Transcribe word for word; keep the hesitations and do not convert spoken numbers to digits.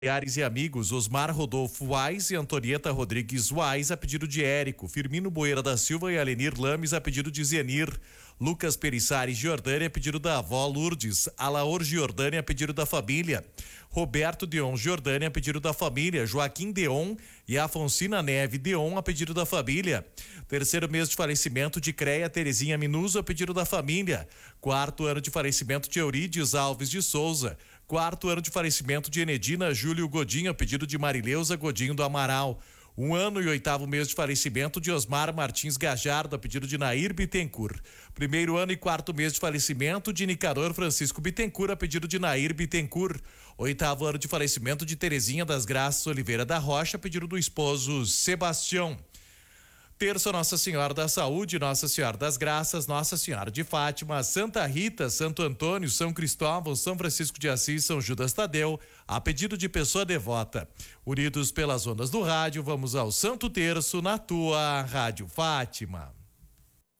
Familiares e amigos, Osmar Rodolfo Wais e Antonieta Rodrigues Wais a pedido de Érico, Firmino Boeira da Silva e Alenir Lames a pedido de Zenir, Lucas Perissari Giordânia a pedido da avó Lourdes, Alaor Giordânia a pedido da família, Roberto Deon Giordânia a pedido da família, Joaquim Deon e Afonsina Neve Deon a pedido da família. Terceiro mês de falecimento de Creia Terezinha Minuso a pedido da família. Quarto ano de falecimento de Eurides Alves de Souza. Quarto ano de falecimento de Enedina Júlio Godinho a pedido de Marileuza Godinho do Amaral. Um ano e oitavo mês de falecimento de Osmar Martins Gajardo a pedido de Nair Bittencourt. Primeiro ano e quarto mês de falecimento de Nicanor Francisco Bittencourt a pedido de Nair Bittencourt. Oitavo ano de falecimento de Terezinha das Graças Oliveira da Rocha a pedido do esposo Sebastião. Terça, Nossa Senhora da Saúde, Nossa Senhora das Graças, Nossa Senhora de Fátima, Santa Rita, Santo Antônio, São Cristóvão, São Francisco de Assis, São Judas Tadeu, a pedido de pessoa devota. Unidos pelas ondas do rádio, vamos ao Santo Terço na tua Rádio Fátima.